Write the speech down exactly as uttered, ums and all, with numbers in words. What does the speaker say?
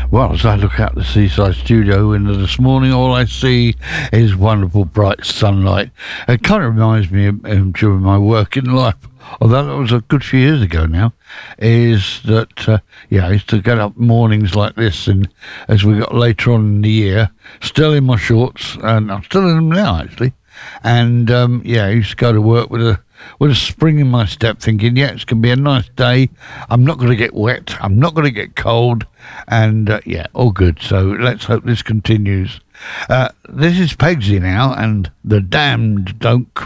Well, as I look out the Seaside Studio window this morning, all I see is wonderful bright sunlight. It kind of reminds me of um, during my working life, although that was a good few years ago now, is that, uh, yeah, I used to get up mornings like this, and as we got later on in the year, still in my shorts, and I'm still in them now, actually, and, um, yeah, I used to go to work with a with a spring in my step, thinking, yeah, it's going to be a nice day. I'm not going to get wet. I'm not going to get cold. And, uh, yeah, all good. So let's hope this continues. Uh, this is Pegsy now, and The Damned Don't